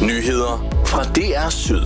Nyheder fra DR Syd.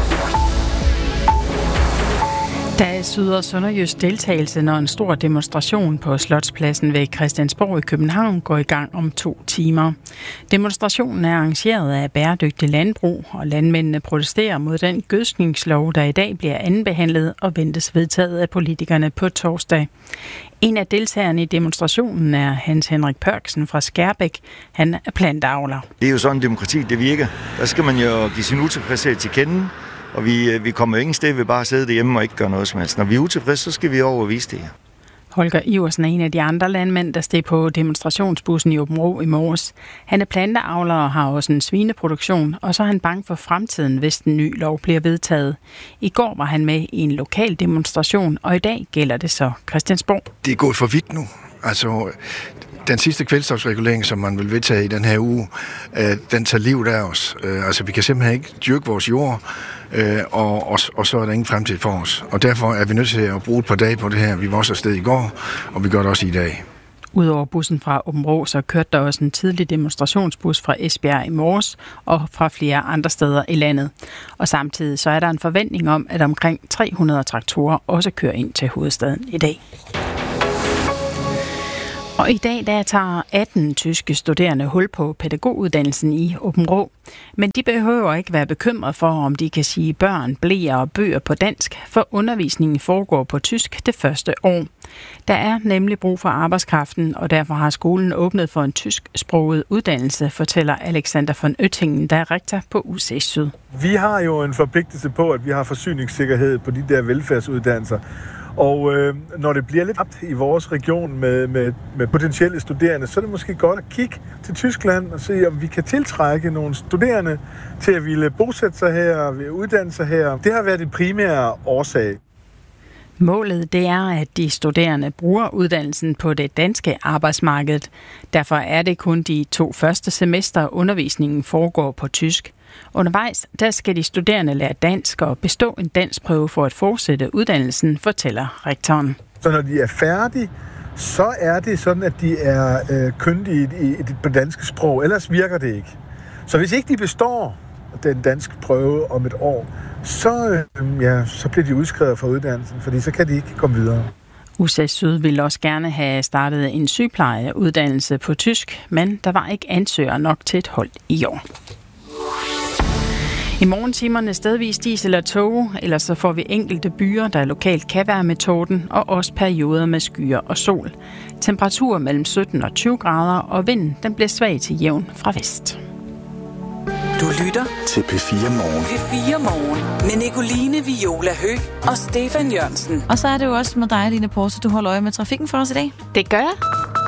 Der er Syd- og Sønderjysk deltagelse, når en stor demonstration på Slotspladsen ved Christiansborg i København går i gang om 2 timer. Demonstrationen er arrangeret af Bæredygtig Landbrug, og landmændene protesterer mod den gødskningslov, der i dag bliver andenbehandlet og ventes vedtaget af politikerne på torsdag. En af deltagerne i demonstrationen er Hans Henrik Pørksen fra Skærbæk. Han er planteavler. Det er jo sådan, demokrati det virker. Der skal man jo give sin utilfredshed til kende. Og vi kommer ingen sted ved bare at sidde derhjemme og ikke gøre noget som helst. Når vi er utilfredse, så skal vi over og vise det her. Holger Iversen er en af de andre landmænd, der steg på demonstrationsbussen i Aabenraa i morges. Han er planteavler og har også en svineproduktion, og så er han bange for fremtiden, hvis den nye lov bliver vedtaget. I går var han med i en lokal demonstration, og i dag gælder det så Christiansborg. Det er gået for vidt nu. Altså, den sidste kvælstofsregulering, som man vil vedtage i den her uge, den tager livet af os. Altså, vi kan simpelthen ikke dyrke vores jord, og så er der ingen fremtid for os. Og derfor er vi nødt til at bruge et par dage på det her. Vi var også afsted i går, og vi gør det også i dag. Udover bussen fra Aabenraa, så kørte der også en tidlig demonstrationsbus fra Esbjerg i morges og fra flere andre steder i landet. Og samtidig så er der en forventning om, at omkring 300 traktorer også kører ind til hovedstaden i dag. Og i dag der tager 18 tyske studerende hul på pædagoguddannelsen i Aabenraa. Men de behøver ikke være bekymret for, om de kan sige børn, bleer og bøger på dansk, for undervisningen foregår på tysk det første år. Der er nemlig brug for arbejdskraften, og derfor har skolen åbnet for en tysksproget uddannelse, fortæller Alexander von Oettingen, der er rektor på UC Syd. Vi har jo en forpligtelse på, at vi har forsyningssikkerhed på de der velfærdsuddannelser. Og når det bliver lidt apt i vores region med potentielle studerende, så er det måske godt at kigge til Tyskland og se, om vi kan tiltrække nogle studerende til at ville bosætte sig her og uddanne sig her. Det har været det primære årsag. Målet det er, at de studerende bruger uddannelsen på det danske arbejdsmarked. Derfor er det kun de 2 første semester, undervisningen foregår på tysk. Undervejs der skal de studerende lære dansk og bestå en danskprøve for at fortsætte uddannelsen, fortæller rektoren. Så når de er færdige, så er det sådan, at de er kyndige i det danske sprog. Ellers virker det ikke. Så hvis ikke de består den danske prøve om et år, så bliver de udskrevet fra uddannelsen, fordi så kan de ikke komme videre. UC Syd ville også gerne have startet en sygeplejeuddannelse på tysk, men der var ikke ansøgere nok til et hold i år. I morgentimerne stedvis diesel og tog, ellers så får vi enkelte byer, der lokalt kan være med torden, og også perioder med skyer og sol. Temperatur mellem 17 og 20 grader, og vinden den bliver svag til jævn fra vest. Du lytter til P4 Morgen. P4 Morgen med Nicoline Viola Høgh og Stefan Jørgensen. Og så er det jo også med dig, Line Porse, du holder øje med trafikken for os i dag. Det gør jeg.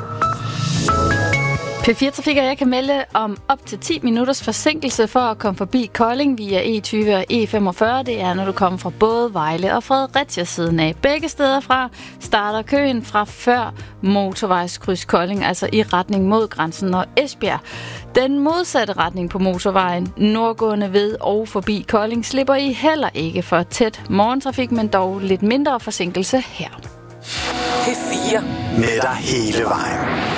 P4 Trafik og jeg kan melde om op til 10 minutters forsinkelse for at komme forbi Kolding via E20 og E45. Det er, når du kommer fra både Vejle og Fredericia siden af. Begge steder fra starter køen fra før motorvejskryds Kolding, altså i retning mod grænsen og Esbjerg. Den modsatte retning på motorvejen, nordgående ved og forbi Kolding, slipper I heller ikke for tæt morgentrafik, men dog lidt mindre forsinkelse her. P4 med dig hele vejen.